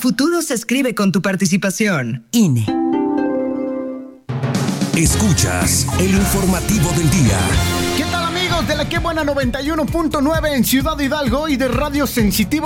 futuro se escribe con tu participación. INE. Escuchas el informativo del día. ¿Qué tal, amigos de la Qué Buena 91.9 en Ciudad Hidalgo y de Radio Sensitivo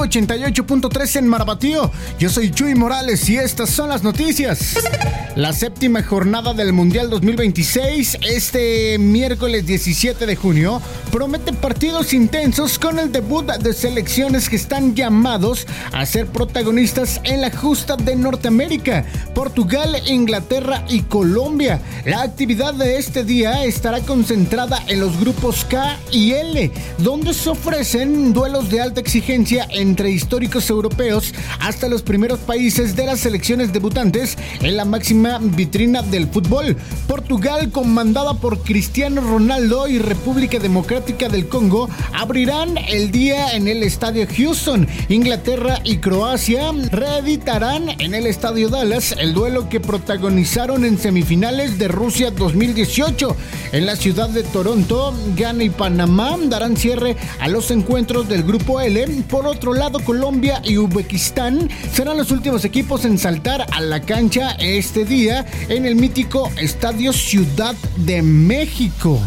88.3 en Marabatío? Yo soy Chuy Morales y estas son las noticias. La séptima jornada del Mundial 2026, este miércoles 17 de junio, promete partidos intensos con el debut de selecciones que están llamados a ser protagonistas en la justa de Norteamérica: Portugal, Inglaterra y Colombia. La actividad de este día estará concentrada en los grupos K y L, donde se ofrecen duelos de alta exigencia entre históricos europeos hasta los primeros países de las selecciones debutantes en la máxima vitrina del fútbol. Portugal, comandada por Cristiano Ronaldo, y República Democrática del Congo abrirán el día en el Estadio Houston. Inglaterra y Croacia reeditarán en el Estadio Dallas el duelo que protagonizaron en semifinales de Rusia 2018. En la ciudad de Toronto, Ghana y Panamá darán cierre a los encuentros del grupo L. Por otro lado, Colombia y Uzbekistán serán los últimos equipos en saltar a la cancha este día en el mítico Estadio Ciudad de México.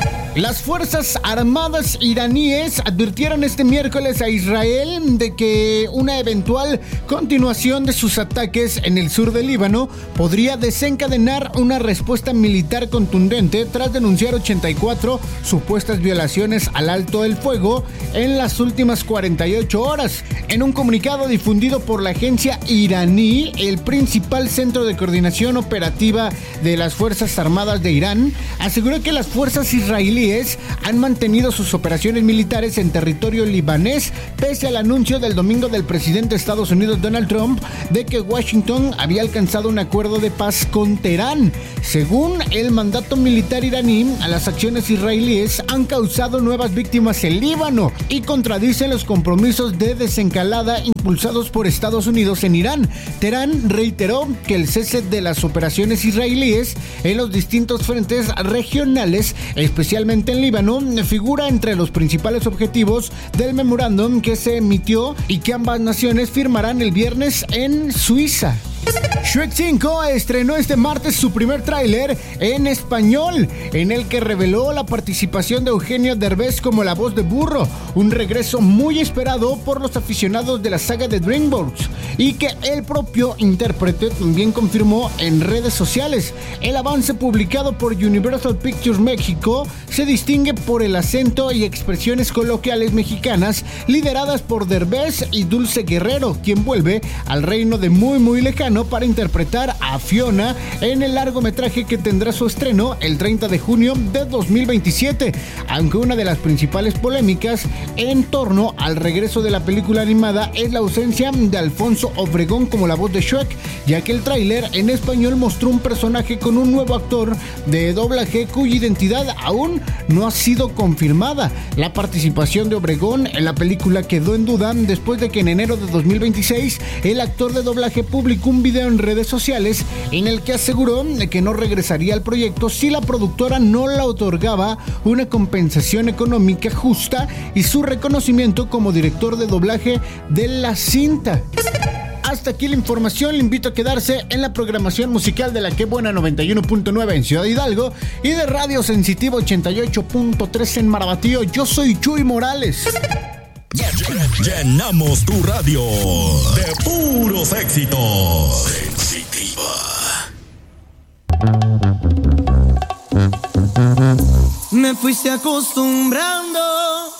Las Fuerzas Armadas iraníes advirtieron este miércoles a Israel de que una eventual continuación de sus ataques en el sur del Líbano podría desencadenar una respuesta militar contundente tras denunciar 84 supuestas violaciones al alto el fuego en las últimas 48 horas. En un comunicado difundido por la agencia iraní, el principal centro de coordinación operativa de las Fuerzas Armadas de Irán aseguró que las fuerzas israelíes han mantenido sus operaciones militares en territorio libanés pese al anuncio del domingo del presidente de Estados Unidos, Donald Trump, de que Washington había alcanzado un acuerdo de paz con Teherán. Según el mandato militar iraní, las acciones israelíes han causado nuevas víctimas en Líbano y contradicen los compromisos de desencalada impulsados por Estados Unidos en Irán. Teherán reiteró que el cese de las operaciones israelíes en los distintos frentes regionales, especialmente en Líbano, figura entre los principales objetivos del memorándum que se emitió y que ambas naciones firmarán el viernes en Suiza. Shrek 5 estrenó este martes su primer tráiler en español, en el que reveló la participación de Eugenio Derbez como la voz de Burro, un regreso muy esperado por los aficionados de la saga de DreamWorks, y que el propio intérprete también confirmó en redes sociales. El avance publicado por Universal Pictures México se distingue por el acento y expresiones coloquiales mexicanas lideradas por Derbez y Dulce Guerrero, quien vuelve al reino de muy lejano para interpretar a Fiona en el largometraje que tendrá su estreno el 30 de junio de 2027, aunque una de las principales polémicas en torno al regreso de la película animada es la ausencia de Alfonso Obregón como la voz de Shrek, ya que el tráiler en español mostró un personaje con un nuevo actor de doblaje cuya identidad aún no ha sido confirmada. La participación de Obregón en la película quedó en duda después de que en enero de 2026 el actor de doblaje publicó un video en redes sociales en el que aseguró que no regresaría al proyecto si la productora no le otorgaba una compensación económica justa y su reconocimiento como director de doblaje de la cinta. Hasta aquí la información. Le invito a quedarse en la programación musical de la Qué Buena 91.9 en Ciudad Hidalgo y de Radio Sensitivo 88.3 en Marabatío. Yo soy Chuy Morales. Llenamos tu radio de puros éxitos. Sensitiva. Me fuiste acostumbrando